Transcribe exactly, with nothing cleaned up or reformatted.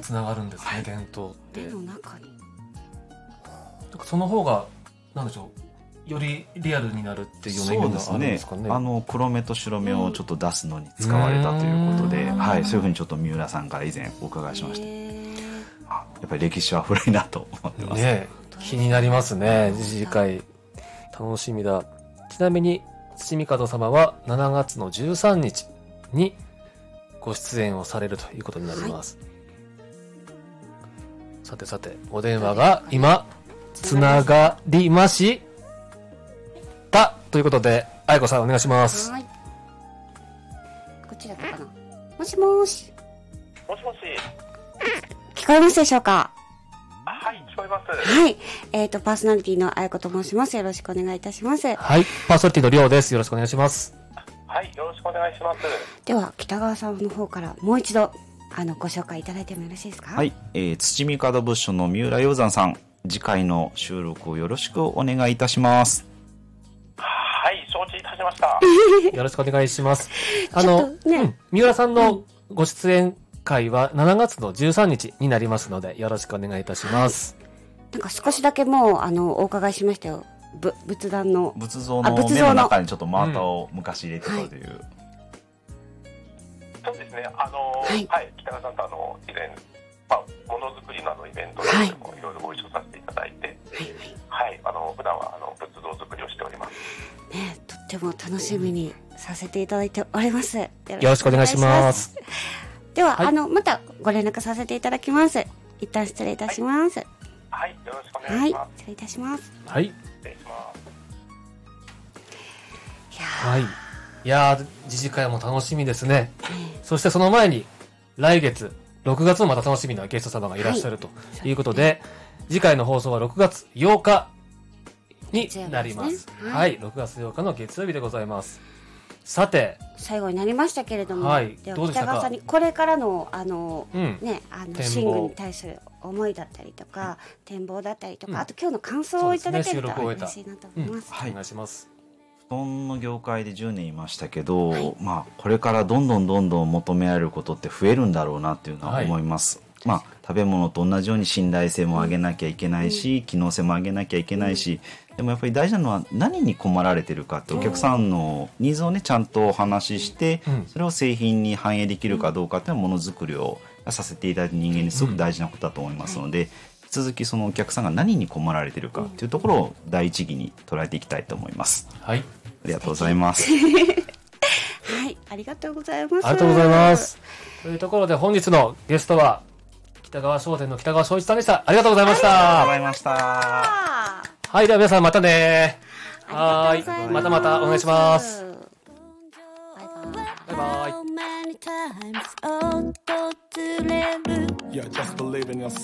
つながるんですね、はい、伝統って目の中にその方がなんでしょう、よりリアルになるっていうような意味があるんですかね。 そうですね、あの黒目と白目をちょっと出すのに使われたということで、うん、はい、そういうふうにちょっと三浦さんから以前お伺いしました。やっぱり歴史は古いなと思ってますね。気になりますね。次回楽しみだ。ちなみに土御門様はしちがつのじゅうさんにちにご出演をされるということになります、はい、さてさてお電話が今つながりましたということで、愛子さんお願いします。 はい、こちらかな。もしもーし。 もしもし。 聞こえますでしょうか。 はい、聞こえます。 はい。えっと、パーソナリティの愛子と申します。よろしくお願いいたします。 はい。パーソナリティのりょうです。よろしくお願いします。 はい、よろしくお願いします。 では、北川さんの方からもう一度、あの、ご紹介いただいてもよろしいですか。 はい。えー、土御門部署の三浦鷹山さん、次回の収録をよろしくお願いいたします。 はい、承知いたしました。 よろしくお願いします。あの、ね、うん、三浦さんのご出演会はしちがつのじゅうさんにちになりますので、よろしくお願いいたします。 はい、なんか少しだけもう、あの、お伺いしましたよ。ぶ仏壇の。 仏像の目の中にちょっと真綿を昔入れてたという。うん、はい、 そうですね、あの、はい、はい、北川さんとあの、以前、まあ、ものづくりのあのイベントでもいろいろご一緒させていただいて、はい、はい、あの、普段はあの仏像作りをしております。 ね、とっても楽しみにさせていただいております。よろしくお願いします。 では、はい、あの、またご連絡させていただきます。一旦失礼いたします。 はい、はい、よろしくお願いします。はい、 失礼いたします。 はい。 失礼します。 いやはい。いやー、次次回も楽しみですね。そしてその前に、来月、ろくがつもまた楽しみなゲスト様がいらっしゃるということで、はい、次回の放送はろくがつようかになります。はい、はい、ろくがつようかの月曜日でございます。さて、 最後になりましたけれども、 はい、 では北川さんにこれからのあの、うん、ね、あのシングに対する思いだったりとか、うん、展望だったりとか、うん、あと今日の感想をいただけると嬉しいなと思います。 はい、お願いします。 布団の業界でじゅうねんいましたけど、はい、まあこれからどんどんどんどん求められることって増えるんだろうなっていうのは思います。はい、まあ食べ物と同じように信頼性も上げなきゃいけないし、うん、機能性も上げなきゃいけないし、うん、でもやっぱり大事なのは何に困られてるかってお客さんのニーズをねちゃんとお話しして、うん、それを製品に反映できるかどうかっていうのはものづくりをさせていただいた人間にすごく大事なことだと思いますので、うん、引き続きそのお客さんが何に困られてるかっていうところを第一義に捉えていきたいと思います。 はい、 ありがとうございます。 はい、ありがとうございます。 ありがとうございます。というところで本日のゲストは北川商店の北川翔一さんでした。ありがとうございました。 ありがとうございました。 はい、では皆さんまたね。はい、またまたお願いします。バイバイ。バイバイ。Yeah, just believe in yourself.